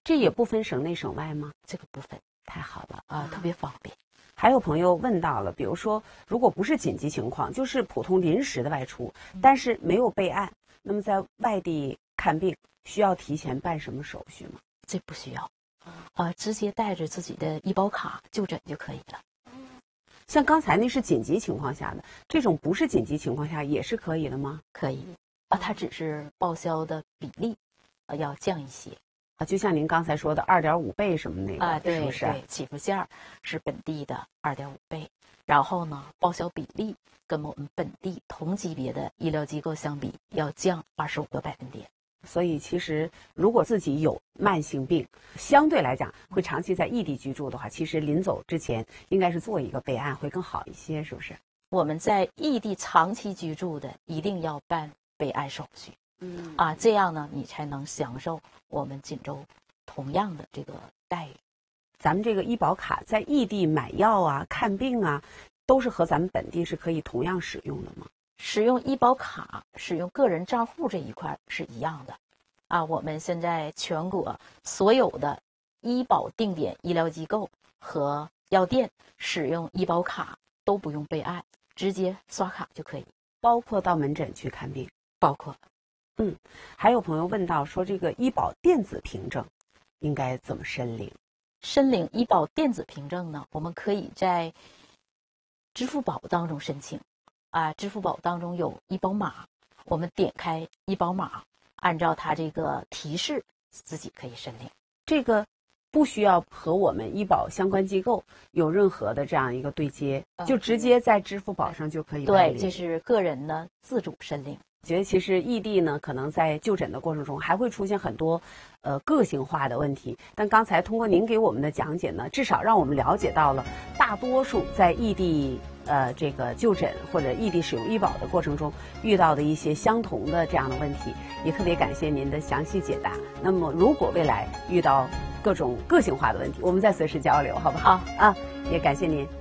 这也不分省内省外吗？ 这个部分太好了啊，特别方便。 还有朋友问到了，比如说，如果不是紧急情况，就是普通临时的外出，但是没有备案，那么在外地看病需要提前办什么手续吗？ 这不需要，直接带着自己的医保卡就诊就可以了。 像刚才那是紧急情况下的，这种不是紧急情况下也是可以的吗？ 可以，它只是报销的比例，要降一些。 就像您刚才说的2.5倍什么那个， 对， 是不是？ 对，起付线是本地的2.5倍，然后呢，报销比例跟我们本地同级别的医疗机构相比，要降25个百分点。 所以其实如果自己有慢性病，相对来讲会长期在异地居住的话，其实临走之前应该是做一个备案会更好一些，是不是？ 我们在异地长期居住的，一定要办备案手续。这样呢，你才能享受我们锦州同样的这个待遇。 咱们这个医保卡在异地买药啊、看病啊，都是和咱们本地是可以同样使用的吗？ 使用医保卡、使用个人账户这一块是一样的。我们现在全国所有的医保定点医疗机构和药店使用医保卡都不用备案，直接刷卡就可以， 包括到门诊去看病， 包括。 还有朋友问到说，这个医保电子凭证应该怎么申领？ 申领医保电子凭证呢，我们可以在支付宝当中申请。支付宝当中有医保码，我们点开医保码，按照它这个提示，自己可以申领。 这个不需要和我们医保相关机构有任何的这样一个对接，就直接在支付宝上就可以办理。 对，这是个人呢自主申领。 觉得其实异地呢，可能在就诊的过程中还会出现很多个性化的问题。但刚才通过您给我们的讲解呢，至少让我们了解到了大多数在异地这个就诊或者异地使用医保的过程中遇到的一些相同的这样的问题，也特别感谢您的详细解答。那么如果未来遇到各种个性化的问题，我们再随时交流，好不好？也感谢您。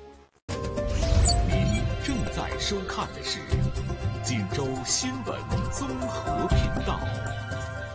您正在收看的是锦州新闻综合频道。